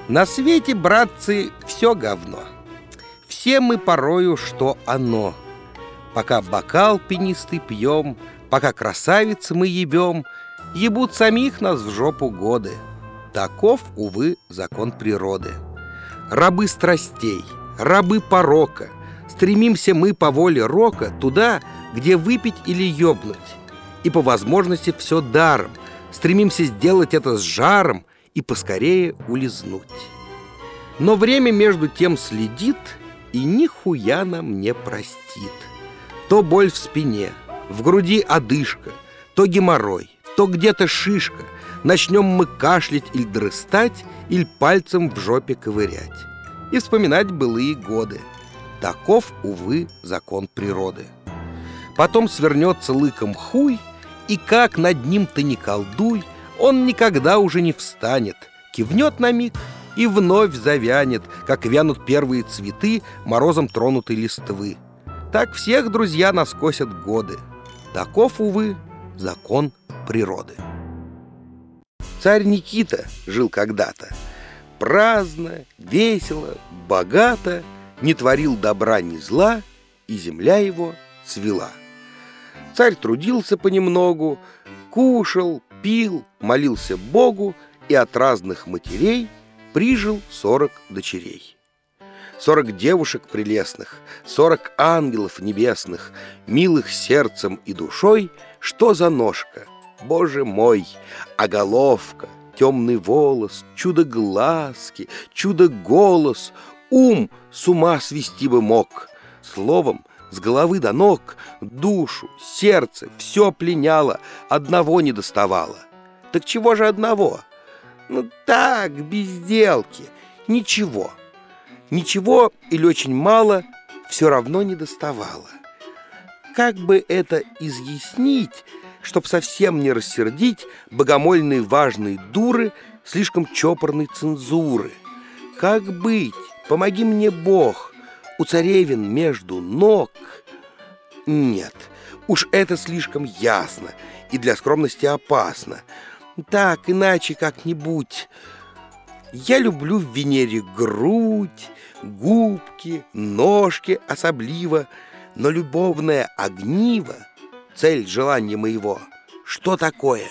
На свете, братцы, все говно. Все мы порою, что оно. Пока бокал пенистый пьем, пока красавицы мы ебем, ебут самих нас в жопу годы. Таков, увы, закон природы. Рабы страстей, рабы порока, стремимся мы по воле рока туда, где выпить или ёбнуть. И по возможности все даром, стремимся сделать это с жаром и поскорее улизнуть. Но время между тем следит и нихуя нам не простит. То боль в спине, в груди одышка, то геморрой, то где-то шишка. Начнем мы кашлять или дрыстать, или пальцем в жопе ковырять. И вспоминать былые годы. Таков, увы, закон природы. Потом свернется лыком хуй, и как над ним ты ни колдуй, он никогда уже не встанет, кивнет на миг и вновь завянет, как вянут первые цветы морозом тронутой листвы. Так всех, друзья, нас косят годы. Таков, увы, закон природы. Царь Никита жил когда-то. Праздно, весело, богато, не творил добра ни зла, и земля его цвела. Царь трудился понемногу, кушал, пил, молился Богу и от разных матерей прижил 40 дочерей. 40 девушек прелестных, 40 ангелов небесных, милых сердцем и душой. Что за ножка, Боже мой, а головка, темный волос, чудо-глазки, чудо-голос, ум с ума свести бы мог. Словом, с головы до ног, душу, сердце все пленяло, одного не доставало. Так чего же одного? Ну так, безделки, ничего. Ничего или очень мало все равно не доставало. Как бы это изъяснить, чтоб совсем не рассердить богомольные важные дуры слишком чопорной цензуры? Как быть? Помоги мне, Бог, у царевин между ног. Нет, уж это слишком ясно и для скромности опасно. Так, иначе как-нибудь. Я люблю в Венере грудь, губки, ножки особливо, но любовное огниво, цель желания моего, что такое?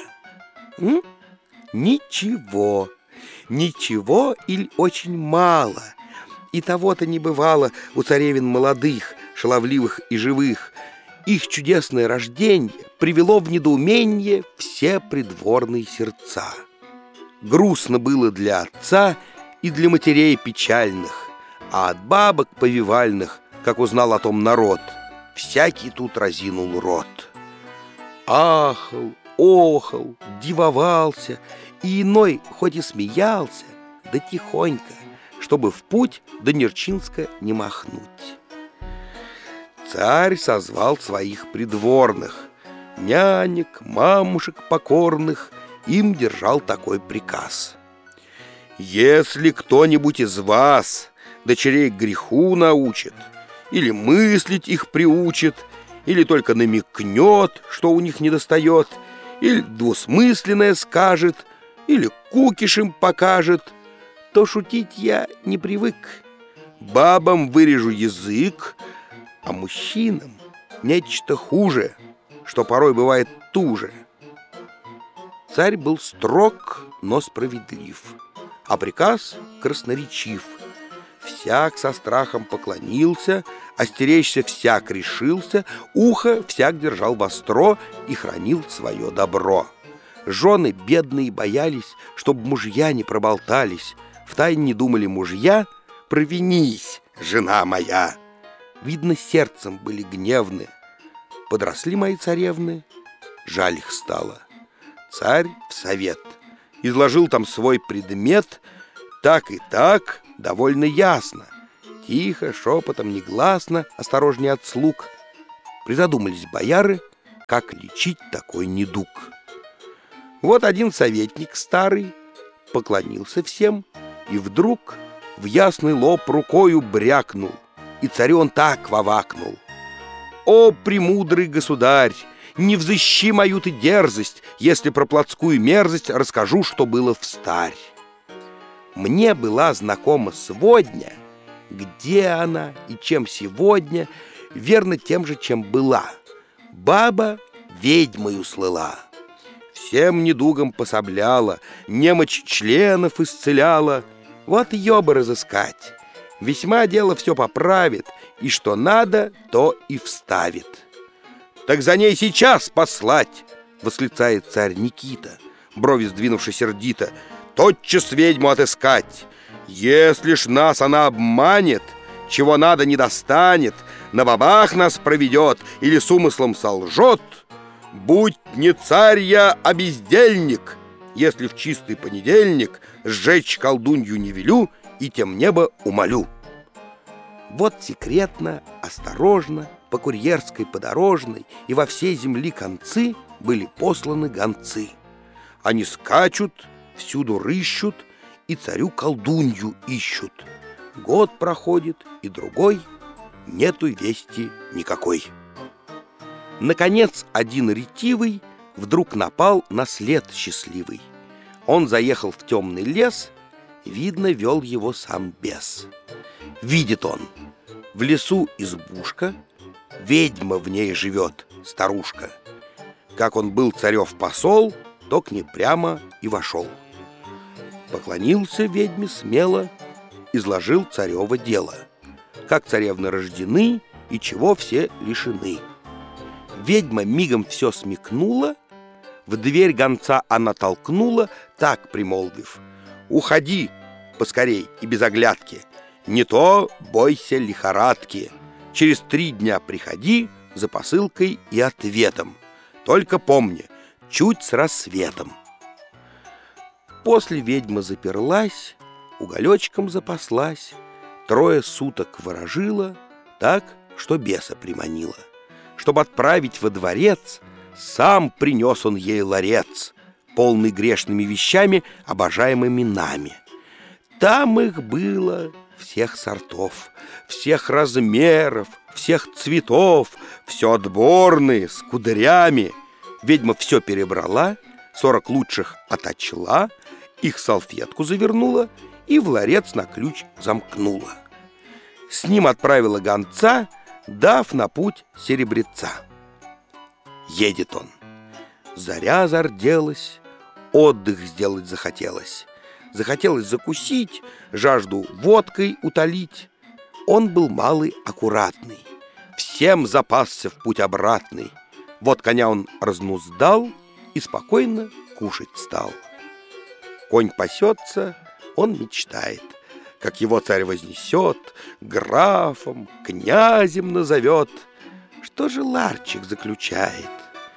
Ничего. Ничего или очень мало. И того-то не бывало у царевин молодых, шаловливых и живых. Их чудесное рождение привело в недоумение все придворные сердца. Грустно было для отца и для матерей печальных, а от бабок повивальных, как узнал о том народ, всякий тут разинул рот. Ахал, охал, дивовался, и иной хоть и смеялся, да тихонько, чтобы в путь до Нерчинска не махнуть. Царь созвал своих придворных, нянек, мамушек покорных, им держал такой приказ: если кто-нибудь из вас дочерей к греху научит, или мыслить их приучит, или только намекнет, что у них недостает, или двусмысленное скажет, или кукиш им покажет, то шутить я не привык. Бабам вырежу язык, а мужчинам нечто хуже, что порой бывает туже. Царь был строг, но справедлив, а приказ красноречив. Всяк со страхом поклонился, остеречься всяк решился, ухо всяк держал востро и хранил свое добро. Жены бедные боялись, чтоб мужья не проболтались. Втайне думали мужья: провинись, жена моя. Видно, сердцем были гневны. Подросли мои царевны, жаль их стало. Царь в совет изложил там свой предмет, так и так, довольно ясно. Тихо, шепотом, негласно, осторожнее от слуг. Призадумались бояры, как лечить такой недуг. Вот один советник старый поклонился всем и вдруг в ясный лоб рукою брякнул, и царю он так вовакнул: «О, премудрый государь, не взыщи мою ты дерзость, если про плотскую мерзость расскажу, что было встарь». мне была знакома сводня. Где она и чем сегодня? Верно, тем же, чем была. Баба ведьмою слыла. Всем недугам пособляла, немочь членов исцеляла. Вот ее бы разыскать. Весьма дело все поправит, и что надо, то и вставит. «Так за ней сейчас послать!» — восклицает царь Никита, брови сдвинувши сердито. «Тотчас ведьму отыскать! Если ж нас она обманет, чего надо не достанет, на бабах нас проведет или с умыслом солжет, будь не царь я, а бездельник, если в чистый понедельник сжечь колдунью не велю и тем небо умолю». Вот секретно, осторожно, по курьерской подорожной и во всей земли концы были посланы гонцы. Они скачут, всюду рыщут и царю колдунью ищут. Год проходит и другой, нету вести никакой. Наконец, один ретивый вдруг напал на след счастливый. Он заехал в темный лес, видно, вел его сам бес. Видит он, в лесу избушка, ведьма в ней живет, старушка. Как он был царев посол, то к ней прямо и вошел. Поклонился ведьме смело, изложил царево дело, как царевны рождены и чего все лишены. Ведьма мигом все смекнула, в дверь гонца она толкнула, так примолвив: «Уходи поскорей и без оглядки, не то бойся лихорадки. Через 3 дня приходи за посылкой и ответом. Только помни, чуть с рассветом». После ведьма заперлась, уголечком запаслась, 3 суток ворожила, так, что беса приманила. Чтоб отправить во дворец, сам принес он ей ларец, полный грешными вещами, обожаемыми нами. Там их было всех сортов, всех размеров, всех цветов, все отборные, с кудрями. Ведьма все перебрала, 40 лучших оточла, их в салфетку завернула и в ларец на ключ замкнула. С ним отправила гонца, дав на путь серебреца. Едет он. Заря зарделась, отдых сделать захотелось. Захотелось закусить, жажду водкой утолить. Он был малый аккуратный, всем запасся в путь обратный. Вот коня он разнуздал и спокойно кушать стал. Конь пасется, он мечтает, как его царь вознесет, графом, князем назовет. Что же ларчик заключает?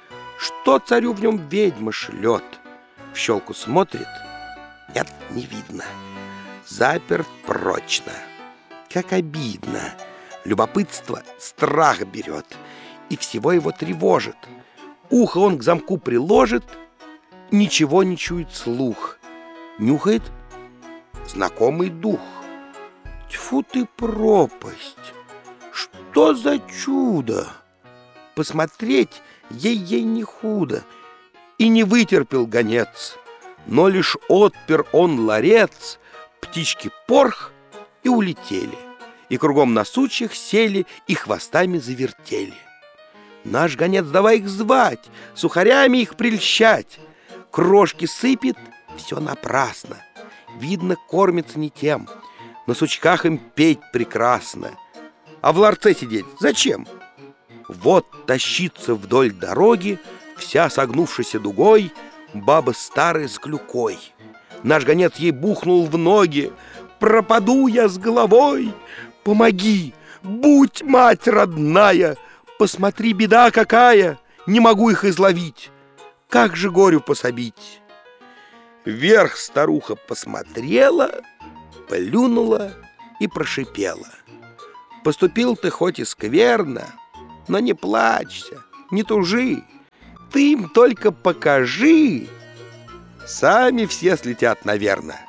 Что царю в нем ведьма шлет? В щелку смотрит, нет, не видно. Заперт прочно. Как обидно. Любопытство страх берет и всего его тревожит. Ухо он к замку приложит, ничего не чует слух. Нюхает знакомый дух. Тьфу ты, пропасть! Что за чудо! Посмотреть ей не худо. И не вытерпел гонец, но лишь отпер он ларец, птички порх и улетели, и кругом на сучьях сели и хвостами завертели. Наш гонец давай их звать, сухарями их прельщать. Крошки сыпет, все напрасно. Видно, кормится не тем. На сучках им петь прекрасно. А в ларце сидеть зачем? Вот тащится вдоль дороги, вся согнувшаяся дугой, баба старая с клюкой. Наш гонец ей бухнул в ноги: «Пропаду я с головой! Помоги, будь мать родная! Посмотри, беда какая! Не могу их изловить! Как же горю пособить?» Вверх старуха посмотрела, плюнула и прошипела: «Поступил ты хоть и скверно, но не плачься, не тужи, ты им только покажи, сами все слетят, наверное».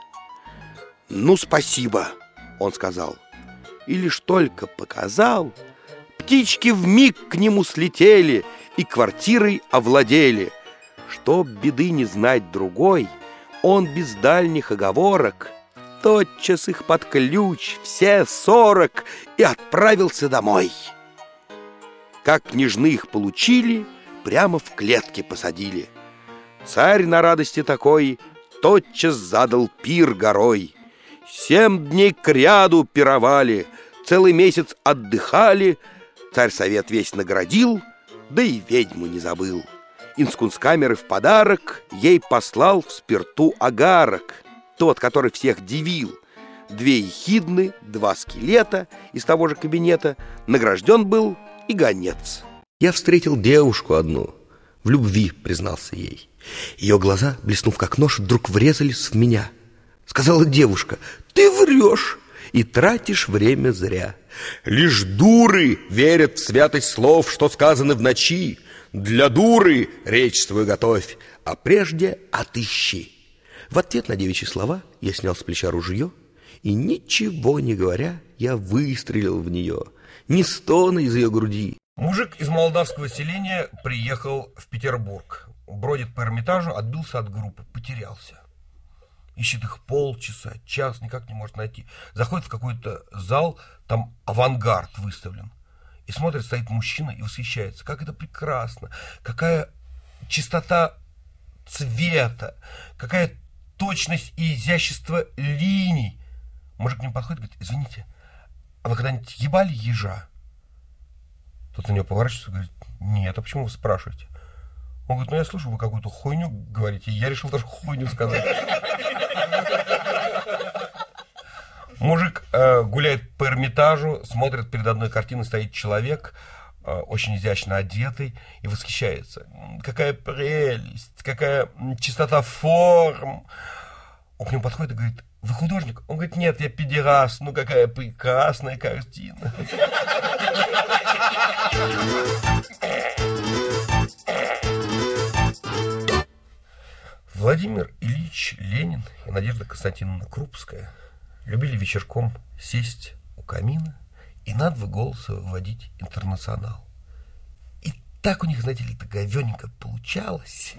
«Ну, спасибо», — он сказал, и лишь только показал, птички вмиг к нему слетели и квартирой овладели. Чтоб беды не знать другой, он без дальних оговорок тотчас их под ключ, все 40, и отправился домой. Как княжны их получили, прямо в клетке посадили. Царь на радости такой тотчас задал пир горой. 7 дней кряду пировали, целый месяц отдыхали. Царь совет весь наградил, да и ведьму не забыл. Из кунсткамеры в подарок ей послал в спирту агарок, тот, который всех дивил. 2 ехидны, 2 скелета из того же кабинета. Награжден был и гонец. Я встретил девушку одну, в любви признался ей. Ее глаза, блеснув как нож, вдруг врезались в меня. Сказала девушка: ты врешь и тратишь время зря. Лишь дуры верят в святость слов, что сказаны в ночи. Для дуры речь свою готовь, а прежде отыщи. В ответ на девичьи слова я снял с плеча ружье и, ничего не говоря, я выстрелил в нее. Ни стона из ее груди. Мужик из молдавского селения приехал в Петербург. Бродит по Эрмитажу, отбился от группы, потерялся. Ищет их полчаса, час, никак не может найти. Заходит в какой-то зал, там авангард выставлен. И смотрит, стоит мужчина и восхищается. Как это прекрасно, какая чистота цвета, какая точность и изящество линий. Мужик к нему подходит и говорит: извините, а вы когда-нибудь ебали ежа? Тот на него поворачивается и говорит: нет, а почему вы спрашиваете? Он говорит: ну я слышу, вы какую-то хуйню говорите, и я решил даже хуйню сказать. Мужик гуляет по Эрмитажу, смотрит, перед одной картиной стоит человек, очень изящно одетый, и восхищается. Какая прелесть, какая чистота форм. Он к нему подходит и говорит: вы художник? Он говорит: нет, я педераст. Ну какая прекрасная картина. Владимир Ильич Ленин и Надежда Константиновна Крупская любили вечерком сесть у камина и на 2 голоса вводить «Интернационал». И так у них, знаете ли, говененько получалось.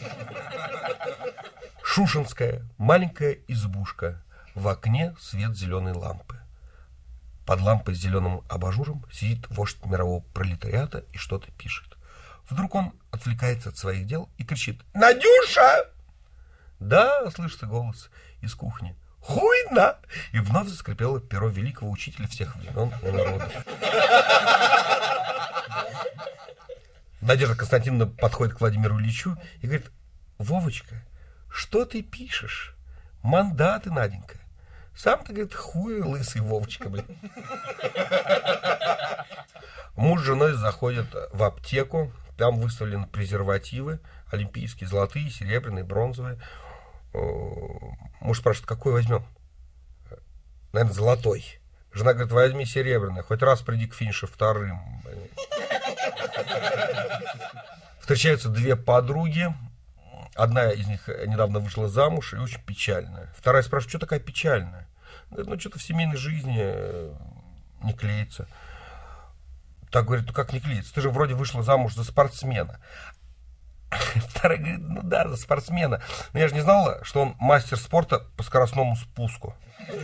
Шушенская маленькая избушка, в окне свет зеленой лампы. Под лампой с зеленым абажуром сидит вождь мирового пролетариата и что-то пишет. Вдруг он отвлекается от своих дел и кричит: «Надюша!» Да, слышится голос из кухни: «Хуйна!» И вновь заскрипело перо великого учителя всех времен и народов. Надежда Константиновна подходит к Владимиру Ильичу и говорит: «Вовочка, что ты пишешь? Мандаты, Наденька. Сам ты, говорит, хуй лысый, Вовочка, блин». Муж с женой заходят в аптеку. Там выставлены презервативы: олимпийские, золотые, серебряные, бронзовые. Муж спрашивает: какой возьмем? Наверное, золотой. Жена говорит: возьми серебряный, хоть раз приди к финишу вторым. Встречаются 2 подруги. Одна из них недавно вышла замуж и очень печальная. Вторая спрашивает: что такая печальная? Говорит: ну что-то в семейной жизни не клеится. Так говорит: ну как не клеится? Ты же вроде вышла замуж за спортсмена. Вторая говорит: ну да, за спортсмена. Но я же не знала, что он мастер спорта по скоростному спуску.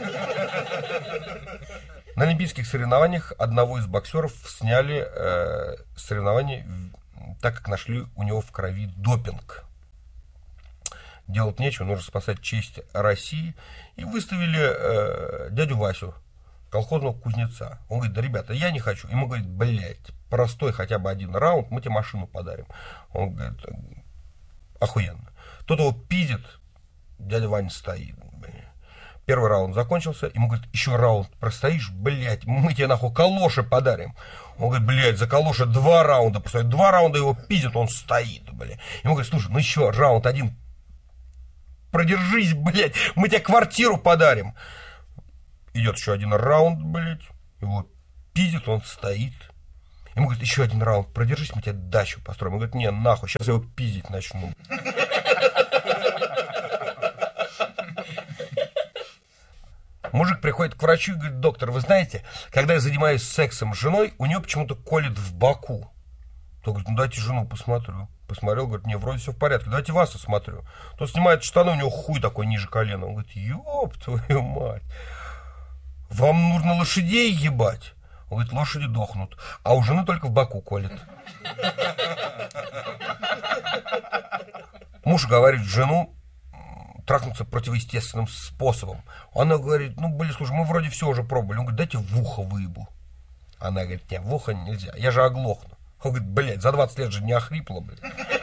На олимпийских соревнованиях одного из боксеров сняли соревнования, так как нашли у него в крови допинг. Делать нечего, нужно спасать честь России. И выставили дядю Васю, колхозного кузнеца. Он говорит: да, ребята, я не хочу. Ему говорит: блядь, простой хотя бы 1 раунд, мы тебе машину подарим. Он говорит: охуенно. Тот его пиздит, дядя Ваня стоит. Первый раунд закончился, ему говорит: еще раунд простоишь, блядь, мы тебе нахуй калоши подарим. Он говорит: блядь, за калоши 2 раунда постоит. 2 раунда его пиздит, он стоит, блядь. Ему говорит: слушай, ну еще раунд 1 продержись, блядь, мы тебе квартиру подарим. Идет еще 1 раунд, блядь, его пиздит, он стоит. Ему говорит: еще 1 раунд продержись, мы тебе дачу построим. Он говорит: не, нахуй, сейчас я его пиздить начну. Мужик приходит к врачу и говорит: доктор, вы знаете, когда я занимаюсь сексом с женой, у нее почему-то колет в боку. Тот говорит: ну дайте жену посмотрю. Посмотрел, говорит, не, вроде все в порядке, давайте вас осмотрю. Тот снимает штаны, у него хуй такой ниже колена. Он говорит, ёб твою мать, вам нужно лошадей ебать. Он говорит, лошади дохнут, а у жены только в боку колет. Муж говорит жену трахнуться противоестественным способом. Она говорит, ну, блин, слушай, мы вроде все уже пробовали. Он говорит, дайте в ухо выебу. Она говорит, нет, в ухо нельзя, я же оглохну. Он говорит, блядь, за 20 лет же не охрипла, блядь.